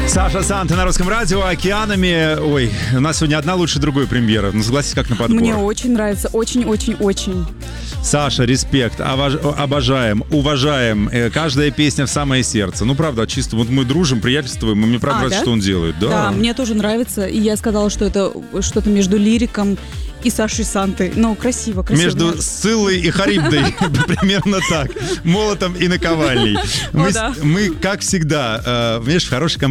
Саша Санта на Русском радио, океанами. Ой, у нас сегодня одна лучше другой премьера. Ну, согласись, как на подбор. Мне очень нравится, очень-очень-очень. Саша, респект, обожаем, уважаем. Каждая песня в самое сердце. Ну, правда, чисто вот мы дружим, приятельствуем, и мне правда нравится, да? что он делает. Да, мне тоже нравится. И я сказала, что это что-то между лириком и Сашей Сантой. Ну, красиво. Между Сциллой и Харибдой. Примерно так. Молотом и наковальней. Мы, как всегда, знаешь, в хорошей компании.